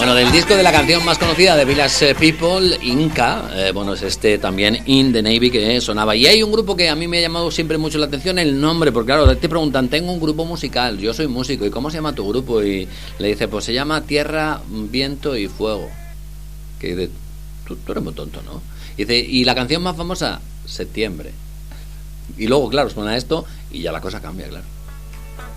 Bueno, del disco de la canción más conocida de Village People, Inca, bueno, es este también In the Navy que sonaba. Y hay un grupo que a mí me ha llamado siempre mucho la atención, el nombre, porque claro, te preguntan, tengo un grupo musical, yo soy músico, ¿y cómo se llama tu grupo? Y le dice, pues se llama Tierra, Viento y Fuego. Que dice, tú eres muy tonto, ¿no? Y dice, ¿y la canción más famosa? Septiembre. Y luego, claro, suena esto y ya la cosa cambia, claro.